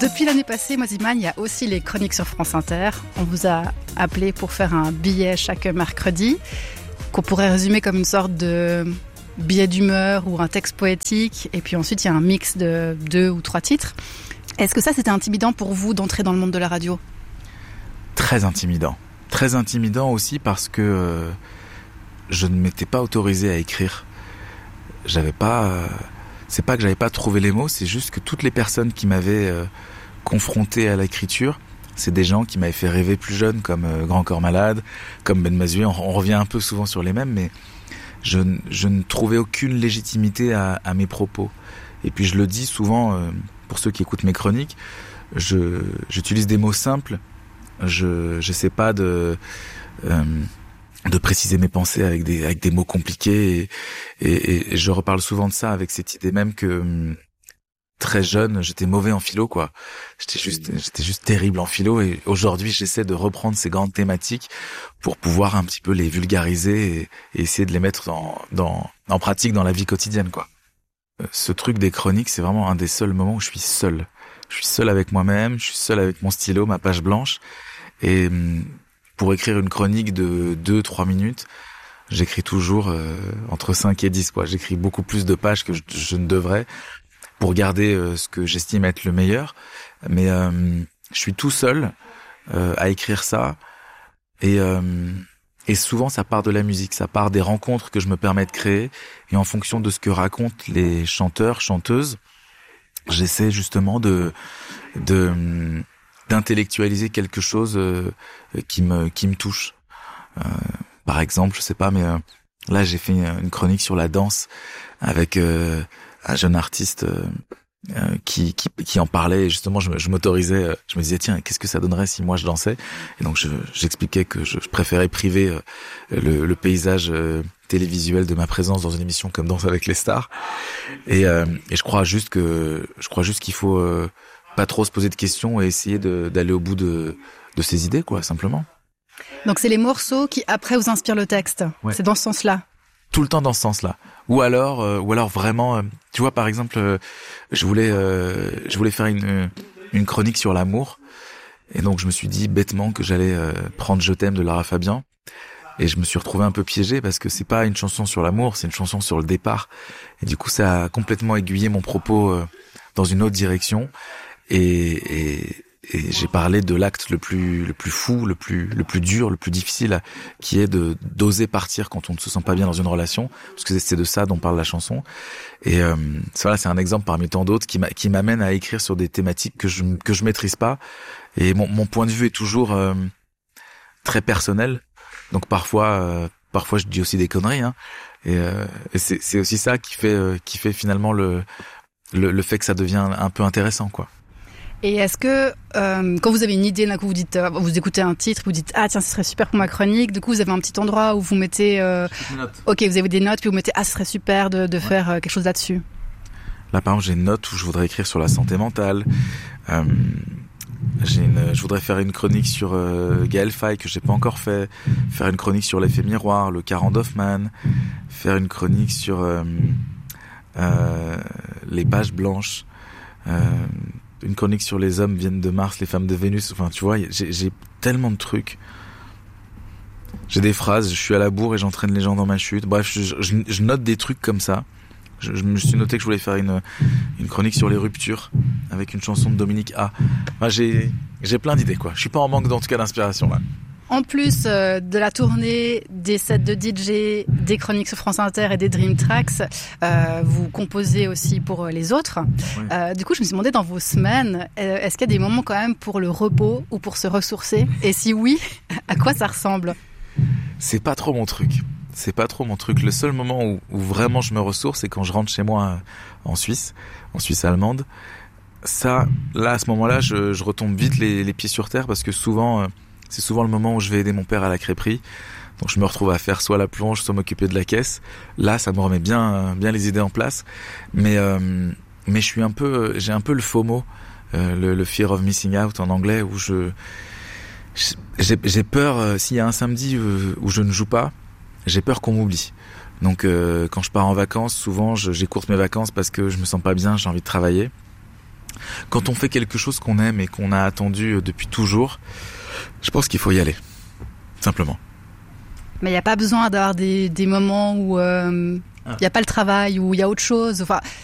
Depuis l'année passée, Moziman, il y a aussi les chroniques sur France Inter. On vous a appelé pour faire un billet chaque mercredi, qu'on pourrait résumer comme une sorte de billet d'humeur ou un texte poétique. Et puis ensuite, il y a un mix de 2 ou 3 titres. Est-ce que ça, c'était intimidant pour vous d'entrer dans le monde de la radio ? Très intimidant. Très intimidant aussi parce que je ne m'étais pas autorisé à écrire. C'est pas que j'avais pas trouvé les mots, c'est juste que toutes les personnes qui m'avaient confronté à l'écriture, c'est des gens qui m'avaient fait rêver plus jeune, comme Grand Corps Malade, comme Ben Mazué. On revient un peu souvent sur les mêmes, mais je ne trouvais aucune légitimité à mes propos. Et puis je le dis souvent, pour ceux qui écoutent mes chroniques, j'utilise des mots simples. Je sais pas de préciser mes pensées avec des mots compliqués et je reparle souvent de ça avec cette idée même que très jeune j'étais mauvais en philo quoi. J'étais juste terrible en philo et aujourd'hui j'essaie de reprendre ces grandes thématiques pour pouvoir un petit peu les vulgariser et essayer de les mettre en pratique dans la vie quotidienne quoi. Ce truc des chroniques, c'est vraiment un des seuls moments où je suis seul. Je suis seul avec moi-même, je suis seul avec mon stylo, ma page blanche et pour écrire une chronique de 2-3 minutes, j'écris toujours entre 5 et 10 quoi. J'écris beaucoup plus de pages que je ne devrais pour garder ce que j'estime être le meilleur. Mais je suis tout seul à écrire ça et souvent ça part de la musique, ça part des rencontres que je me permets de créer et en fonction de ce que racontent les chanteurs, chanteuses, j'essaie justement d'intellectualiser quelque chose qui me touche. Par exemple, je sais pas, mais là j'ai fait une chronique sur la danse avec un jeune artiste qui en parlait et justement je m'autorisais, je me disais tiens qu'est-ce que ça donnerait si moi je dansais et donc j'expliquais que je préférais priver le paysage télévisuel de ma présence dans une émission comme Danse avec les stars et je crois juste qu'il faut pas trop se poser de questions et essayer d'aller au bout de ses idées quoi simplement. Donc c'est les morceaux qui après vous inspirent le texte. Ouais. C'est dans ce sens-là. Tout le temps dans ce sens-là. Ou alors vraiment, tu vois par exemple, je voulais faire une chronique sur l'amour et donc je me suis dit bêtement que j'allais prendre Je t'aime de Lara Fabian et je me suis retrouvé un peu piégé parce que c'est pas une chanson sur l'amour, c'est une chanson sur le départ et du coup ça a complètement aiguillé mon propos dans une autre direction et j'ai parlé de l'acte le plus fou, le plus dur, le plus difficile, qui est d'oser partir quand on ne se sent pas bien dans une relation, parce que c'est de ça dont parle la chanson. Et voilà, c'est un exemple parmi tant d'autres qui m'amène à écrire sur des thématiques que je maîtrise pas. Et mon point de vue est toujours très personnel. Donc parfois je dis aussi des conneries, hein. Et c'est aussi ça qui fait finalement le fait que ça devient un peu intéressant, quoi. Et est-ce que quand vous avez une idée, d'un coup vous dites, vous écoutez un titre, vous dites ah tiens ce serait super pour ma chronique, du coup vous avez un petit endroit où vous mettez, ok vous avez des notes puis vous mettez ah ce serait super de faire quelque chose là-dessus. Là par exemple j'ai une note où je voudrais écrire sur la santé mentale. Je voudrais faire une chronique sur Gaël Faye que j'ai pas encore fait, faire une chronique sur l'effet miroir, le Caran d'Hoffmann, faire une chronique sur les pages blanches. Une chronique sur les hommes viennent de Mars, les femmes de Vénus. Enfin, tu vois, j'ai tellement de trucs. J'ai des phrases, je suis à la bourre et j'entraîne les gens dans ma chute. Bref, je note des trucs comme ça. Je me suis noté que je voulais faire une chronique sur les ruptures avec une chanson de Dominique A. Enfin, j'ai plein d'idées, quoi. Je suis pas en manque, en tout cas, d'inspiration, là. En plus de la tournée, des sets de DJ, des chroniques sur France Inter et des Dream Tracks, vous composez aussi pour les autres. Oui. Du coup, je me suis demandé dans vos semaines, est-ce qu'il y a des moments quand même pour le repos ou pour se ressourcer ? Et si oui, à quoi ça ressemble ? C'est pas trop mon truc. Le seul moment où vraiment je me ressource, c'est quand je rentre chez moi en Suisse allemande. Ça, là, à ce moment-là, je retombe vite les pieds sur terre parce que c'est souvent le moment où je vais aider mon père à la crêperie. Donc je me retrouve à faire soit la plonge, soit m'occuper de la caisse. Là, ça me remet bien les idées en place. Mais j'ai un peu le FOMO, le fear of missing out en anglais, où j'ai peur, s'il y a un samedi où je ne joue pas, j'ai peur qu'on m'oublie. Donc quand je pars en vacances, souvent j'écourte mes vacances parce que je me sens pas bien, j'ai envie de travailler. Quand on fait quelque chose qu'on aime et qu'on a attendu depuis toujours, je pense qu'il faut y aller. Simplement. Mais il n'y a pas besoin d'avoir des moments où il n'y a pas le travail, où il y a autre chose. Enfin,